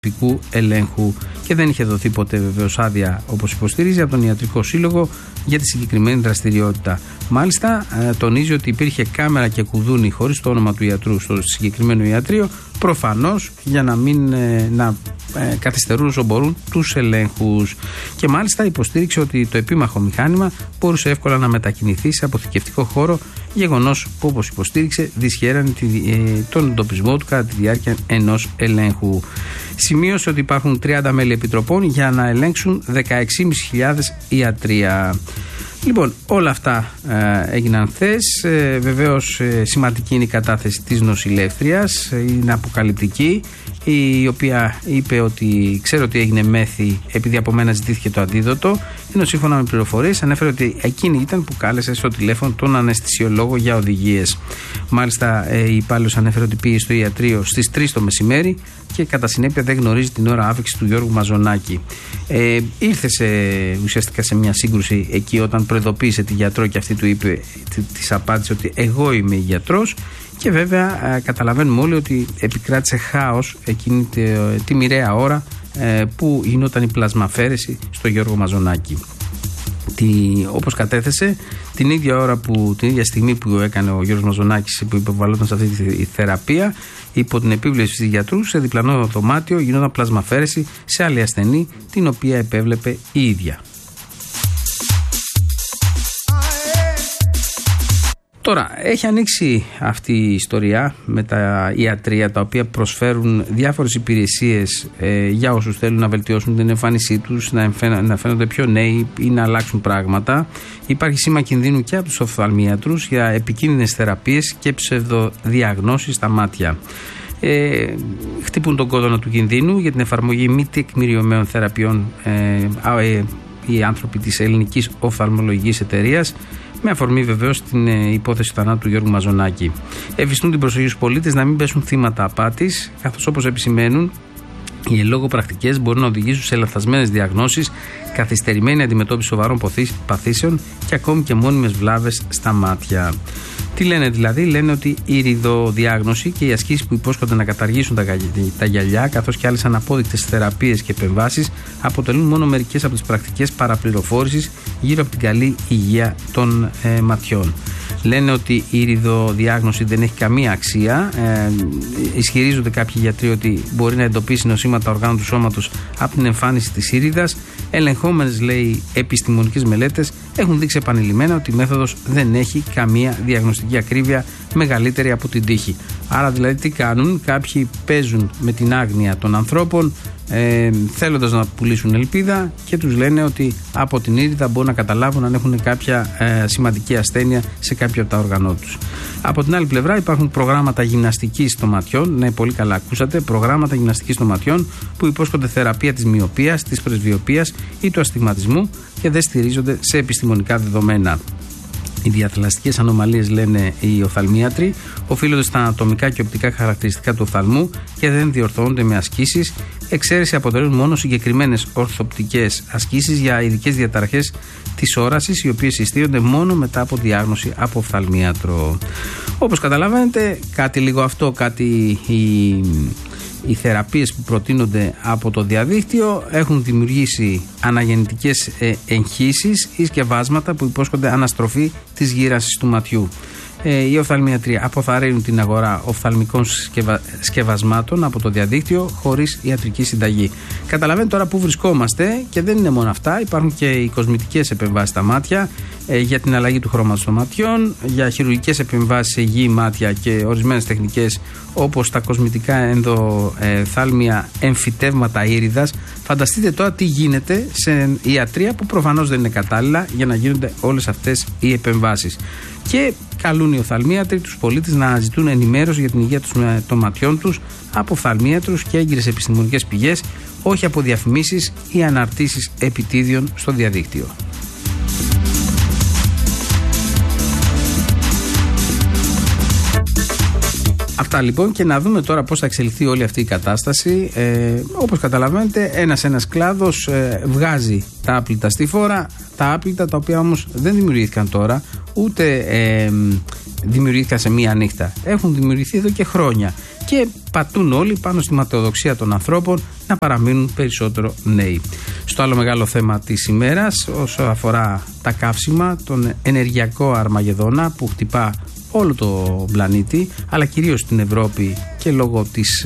ελέγχου και δεν είχε δοθεί ποτέ βεβαίως άδεια, όπως υποστηρίζει, από τον Ιατρικό Σύλλογο για τη συγκεκριμένη δραστηριότητα. Μάλιστα, τονίζει ότι υπήρχε κάμερα και κουδούνι χωρίς το όνομα του ιατρού στο συγκεκριμένο ιατρείο, προφανώς για να μην καθυστερούν όσο μπορούν τους ελέγχους. Και μάλιστα υποστήριξε ότι το επίμαχο μηχάνημα μπορούσε εύκολα να μετακινηθεί σε αποθηκευτικό χώρο, γεγονός που, όπως υποστήριξε, δυσχέρανε τον εντοπισμό του κατά τη διάρκεια ενός ελέγχου. Σημείωσε ότι υπάρχουν 30 μέλη επιτροπών για να ελέγξουν 16.500 ιατρία. Λοιπόν, όλα αυτά έγιναν χθες. Βεβαίως σημαντική είναι η κατάθεση της νοσηλεύτριας, είναι αποκαλυπτική, η οποία είπε ότι ξέρω ότι έγινε μέθη επειδή από μένα ζητήθηκε το αντίδοτο, ενώ σύμφωνα με πληροφορίες ανέφερε ότι εκείνη ήταν που κάλεσε στο τηλέφωνο τον αναισθησιολόγο για οδηγίες. Μάλιστα η υπάλληλος ανέφερε ότι πήγε στο ιατρείο στις 3 το μεσημέρι και κατά συνέπεια δεν γνωρίζει την ώρα άφηξης του Γιώργου Μαζονάκη. Ήρθε ουσιαστικά σε μια σύγκρουση εκεί όταν προειδοποίησε τη γιατρό και αυτή του είπε, της απάντησε ότι εγώ είμαι γιατρός. Και βέβαια καταλαβαίνουμε όλοι ότι επικράτησε χάος εκείνη τη μοιραία ώρα που γινόταν η πλασμαφέρεση στο Γιώργο Μαζονάκη. Όπως κατέθεσε, την ίδια στιγμή που έκανε ο Γιώργος Μαζονάκης, που υποβαλλόταν σε αυτή τη θεραπεία, υπό την επίβλεψη της γιατρού, σε διπλανό δωμάτιο γινόταν πλασμαφέρεση σε άλλη ασθενή, την οποία επέβλεπε η ίδια. Τώρα, έχει ανοίξει αυτή η ιστορία με τα ιατρεία, τα οποία προσφέρουν διάφορες υπηρεσίες για όσους θέλουν να βελτιώσουν την εμφάνισή τους, να φαίνονται πιο νέοι ή να αλλάξουν πράγματα. Υπάρχει σήμα κινδύνου και από τους οφθαλμίατρους για επικίνδυνες θεραπείες και ψευδοδιαγνώσεις στα μάτια. Χτυπούν τον κόδωνα του κινδύνου για την εφαρμογή μη τεκμηριωμένων θεραπείων οι άνθρωποι της Ελληνικής Οφθαλμολογικής Εταιρείας, με αφορμή βεβαίως την υπόθεση θανάτου του Γιώργου Μαζονάκη. Ευιστούν την προσοχή στους πολίτες να μην πέσουν θύματα απάτης, καθώς όπως επισημαίνουν, οι εν λόγω πρακτικές μπορούν να οδηγήσουν σε λανθασμένες διαγνώσεις, καθυστερημένη αντιμετώπιση σοβαρών παθήσεων και ακόμη και μόνιμες βλάβες στα μάτια. Τι λένε δηλαδή? Λένε ότι η ηριδοδιάγνωση και οι ασκήσεις που υπόσχονται να καταργήσουν τα γυαλιά, καθώς και άλλες αναπόδεικτες θεραπείες και επεμβάσεις, αποτελούν μόνο μερικές από τις πρακτικές παραπληροφόρησης γύρω από την καλή υγεία των ματιών. Λένε ότι η ηριδοδιάγνωση δεν έχει καμία αξία. Ισχυρίζονται κάποιοι γιατροί ότι μπορεί να εντοπίσει νοσήματα οργάνων του σώματος από την εμφάνιση της ήριδας. Ελεγχόμενες, λέει, επιστημονικές μελέτες έχουν δείξει επανειλημμένα ότι η μέθοδος δεν έχει καμία διαγνωστική ακρίβεια μεγαλύτερη από την τύχη. Άρα δηλαδή τι κάνουν? Κάποιοι παίζουν με την άγνοια των ανθρώπων, θέλοντας να πουλήσουν ελπίδα, και τους λένε ότι από την ήριδα μπορούν να καταλάβουν αν έχουν κάποια σημαντική ασθένεια σε κάποιο από τα όργανό τους. Από την άλλη πλευρά υπάρχουν προγράμματα γυμναστικής των ματιών, ναι, πολύ καλά ακούσατε, προγράμματα γυμναστικής των ματιών που υπόσχονται θεραπεία της μυοπίας, της πρεσβυοπίας ή του αστιγματισμού και δεν στηρίζονται σε επιστημονικά δεδομένα. Οι διαθελαστικές ανομαλίες, λένε οι οφθαλμίατροι, οφείλονται στα ανατομικά και οπτικά χαρακτηριστικά του οφθαλμού και δεν διορθώνονται με ασκήσεις. Εξαίρεση αποτελούν μόνο συγκεκριμένες ορθοπτικές ασκήσεις για ειδικές διαταραχές της όρασης, οι οποίες συστήνονται μόνο μετά από διάγνωση από οφθαλμίατρο. Όπως καταλαβαίνετε, κάτι λίγο αυτό, κάτι οι θεραπείες που προτείνονται από το διαδίκτυο έχουν δημιουργήσει αναγεννητικές εγχύσεις ή σκευάσματα που υπόσχονται αναστροφή της γύρανσης του ματιού. Οι οφθαλμίατροι αποθαρρύνουν την αγορά οφθαλμικών σκευασμάτων από το διαδίκτυο χωρίς ιατρική συνταγή. Καταλαβαίνετε τώρα που βρισκόμαστε, και δεν είναι μόνο αυτά. Υπάρχουν και οι κοσμητικές επεμβάσεις στα μάτια για την αλλαγή του χρώματος των ματιών, για χειρουργικές επεμβάσεις σε υγιή μάτια και ορισμένες τεχνικές όπως τα κοσμητικά ενδοθάλμια εμφυτεύματα ήριδας. Φανταστείτε τώρα τι γίνεται σε ιατρεία που προφανώς δεν είναι κατάλληλα για να γίνονται όλες αυτές οι επεμβάσεις. Και καλούν οι οφθαλμίατροι τους πολίτες να ζητούν ενημέρωση για την υγεία των ματιών τους από οφθαλμίατρους και έγκυρες επιστημονικές πηγές, όχι από διαφημίσεις ή αναρτήσεις επιτίδιων στο διαδίκτυο. Αυτά λοιπόν, και να δούμε τώρα πώς θα εξελιχθεί όλη αυτή η κατάσταση. Όπως καταλαβαίνετε, ένας κλάδος βγάζει τα άπλυτα στη φόρα, τα άπλυτα τα οποία όμως δεν δημιουργήθηκαν τώρα, ούτε δημιουργήθηκαν σε μία νύχτα. Έχουν δημιουργηθεί εδώ και χρόνια. και πατούν όλοι πάνω στη ματαιοδοξία των ανθρώπων να παραμείνουν περισσότερο νέοι. Στο άλλο μεγάλο θέμα της ημέρας, όσο αφορά τα καύσιμα, τον ενεργειακό Αρμαγεδόνα που χτυπά όλο το πλανήτη, αλλά κυρίως την Ευρώπη και λόγω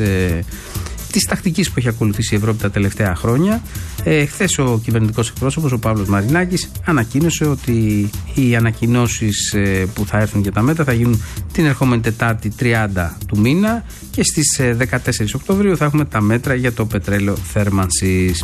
της τακτικής που έχει ακολουθήσει η Ευρώπη τα τελευταία χρόνια. Χθες ο κυβερνητικός εκπρόσωπος, ο Παύλος Μαρινάκης, ανακοίνωσε ότι οι ανακοινώσεις που θα έρθουν για τα μέτρα θα γίνουν την ερχόμενη Τετάρτη 30 του μήνα και στις 14 Οκτωβρίου θα έχουμε τα μέτρα για το πετρέλαιο θέρμανσης.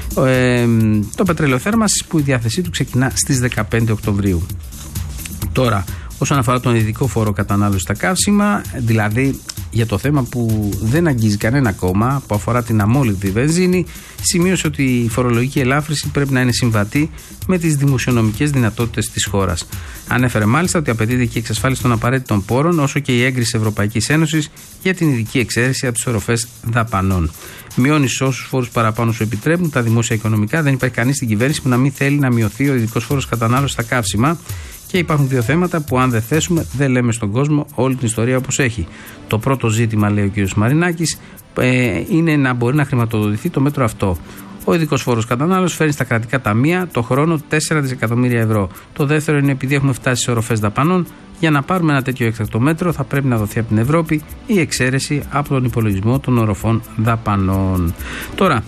Το πετρέλαιο θέρμανσης που η διάθεσή του ξεκινά στις 15 Οκτωβρίου. Τώρα, όσον αφορά τον ειδικό φόρο κατανάλωση στα καύσιμα, δηλαδή για το θέμα που δεν αγγίζει κανένα κόμμα, που αφορά την αμόλυβδη βενζίνη, σημείωσε ότι η φορολογική ελάφρυνση πρέπει να είναι συμβατή με τις δημοσιονομικές δυνατότητες της χώρας. Ανέφερε μάλιστα ότι απαιτείται και η εξασφάλιση των απαραίτητων πόρων, όσο και η έγκριση Ευρωπαϊκής Ένωσης για την ειδική εξαίρεση από τις οροφές δαπανών. Μειώνει όσους φόρους παραπάνω σου επιτρέπουν τα δημόσια οικονομικά. Δεν υπάρχει κανείς στην κυβέρνηση που να μην θέλει να μειωθεί ο ειδικός φόρος κατανάλωσης στα καύσιμα. Και υπάρχουν δύο θέματα που, αν δεν θέσουμε, δεν λέμε στον κόσμο όλη την ιστορία όπως έχει. Το πρώτο ζήτημα, λέει ο κ. Μαρινάκης, είναι να μπορεί να χρηματοδοτηθεί το μέτρο αυτό. Ο ειδικός φόρος κατανάλωσης φέρνει στα κρατικά ταμεία το χρόνο 4 δισεκατομμύρια ευρώ. Το δεύτερο είναι επειδή έχουμε φτάσει σε οροφές δαπανών. Για να πάρουμε ένα τέτοιο έκτακτο μέτρο, θα πρέπει να δοθεί από την Ευρώπη η εξαίρεση από τον υπολογισμό των οροφών δαπανών. Τώρα,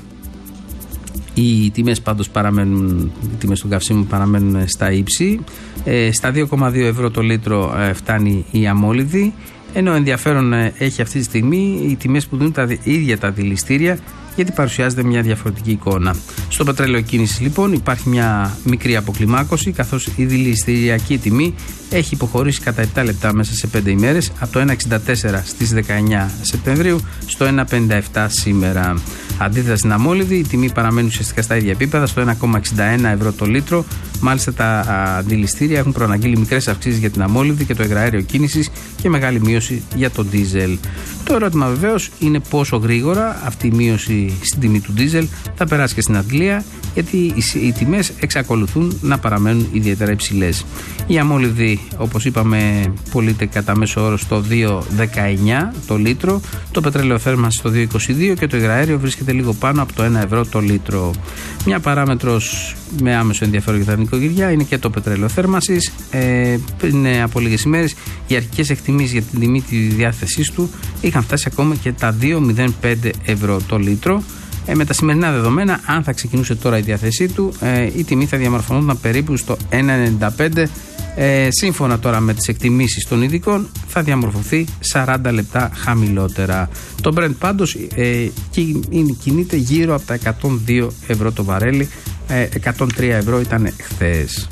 οι τιμές πάντως παραμένουν, οι τιμές των καυσίμων παραμένουν στα ύψη. Στα 2,2 ευρώ το λίτρο φτάνει η αμόλυβδη, ενώ ενδιαφέρον έχει αυτή τη στιγμή οι τιμές που δίνουν τα ίδια τα δηληστήρια, γιατί παρουσιάζεται μια διαφορετική εικόνα. Στο πετρέλαιο κίνησης λοιπόν υπάρχει μια μικρή αποκλιμάκωση, καθώς η δηληστηριακή τιμή έχει υποχωρήσει κατά 7 λεπτά μέσα σε 5 ημέρες, από το 1,64 στις 19 Σεπτεμβρίου στο 1,57 σήμερα. Αντίθετα στην αμόλυβδη, η τιμή παραμένει ουσιαστικά στα ίδια επίπεδα, στο 1,61 ευρώ το λίτρο. Μάλιστα τα αντιληστήρια έχουν προαναγγείλει μικρές αυξήσεις για την αμόλυβδη και το υγραέριο κίνησης και μεγάλη μείωση για το ντίζελ. Το ερώτημα βεβαίως είναι πόσο γρήγορα αυτή η μείωση στην τιμή του ντίζελ θα περάσει και στην Αγγλία, γιατί οι τιμές εξακολουθούν να παραμένουν ιδιαίτερα υψηλές. Η αμόλυβδη, όπως είπαμε, πωλείται κατά μέσο όρο στο 2,19 το λίτρο, το πετρέλαιο θέρμανσης στο 2,22 και το υγραέριο βρίσκεται λίγο πάνω από το 1 ευρώ το λίτρο. Μια παράμετρος με άμεσο ενδιαφέρον για τα νοικοκυριά είναι και το πετρέλαιο θέρμανσης. Πριν από λίγες ημέρες, οι αρχικές εκτιμήσεις για την τιμή της διάθεσής του είχαν φτάσει ακόμα και τα 2,05 ευρώ το λίτρο. Με τα σημερινά δεδομένα, αν θα ξεκινούσε τώρα η διάθεσή του, η τιμή θα διαμορφωνόταν περίπου στο 1,95. Σύμφωνα τώρα με τις εκτιμήσεις των ειδικών, θα διαμορφωθεί 40 λεπτά χαμηλότερα. Το Brent πάντως κινείται γύρω από τα 102 ευρώ το βαρέλι, 103 ευρώ ήταν χθες.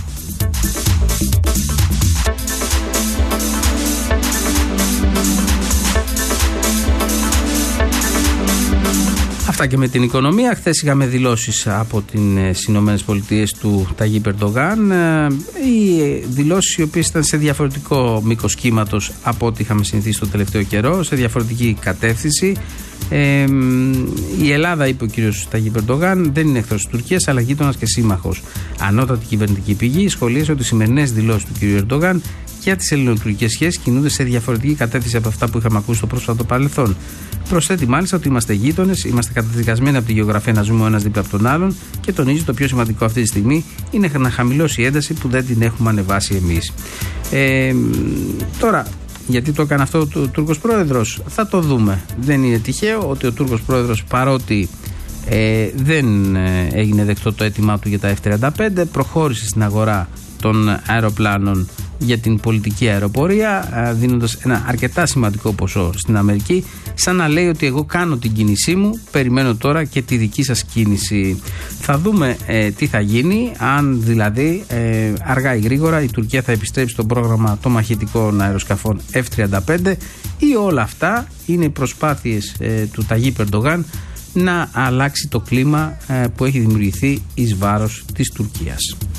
Αυτά και με την οικονομία. Χθες είχαμε δηλώσεις από τις Ηνωμένες Πολιτείες του Ταγίπ Ερντογάν. Οι δηλώσεις οι οποίες ήταν σε διαφορετικό μήκος κύματος από ό,τι είχαμε συνηθίσει το τελευταίο καιρό, σε διαφορετική κατεύθυνση. Η Ελλάδα, είπε ο κύριος Ταγίπ Ερντογάν, δεν είναι εχθρός της Τουρκίας, αλλά γείτονας και σύμμαχος. Ανώτατη κυβερνητική πηγή σχολίασε ότι οι σημερινές δηλώσεις του κύριου Ερντογάν για τις ελληνοτουρκικές σχέσεις κινούνται σε διαφορετική κατεύθυνση από αυτά που είχαμε ακούσει στο πρόσφατο παρελθόν. Προσθέτει μάλιστα ότι είμαστε γείτονες, είμαστε καταδικασμένοι από τη γεωγραφία να ζούμε ο ένας δίπλα από τον άλλον και τονίζει το πιο σημαντικό αυτή τη στιγμή είναι να χαμηλώσει η ένταση που δεν την έχουμε ανεβάσει εμείς. Τώρα, γιατί το έκανε αυτό ο Τούρκος πρόεδρος, θα το δούμε. Δεν είναι τυχαίο ότι ο Τούρκος πρόεδρος, παρότι δεν έγινε δεκτό το αίτημά του για τα F-35, προχώρησε στην αγορά των αεροπλάνων για την πολιτική αεροπορία, δίνοντας ένα αρκετά σημαντικό ποσό στην Αμερική, σαν να λέει ότι εγώ κάνω την κίνησή μου, περιμένω τώρα και τη δική σας κίνηση. Θα δούμε τι θα γίνει, αν δηλαδή αργά ή γρήγορα η Τουρκία θα επιστρέψει στο πρόγραμμα των μαχητικών αεροσκαφών F-35 ή όλα αυτά είναι οι προσπάθειες του Ταγίπ Ερντογάν να αλλάξει το κλίμα που έχει δημιουργηθεί εις βάρος της Τουρκίας.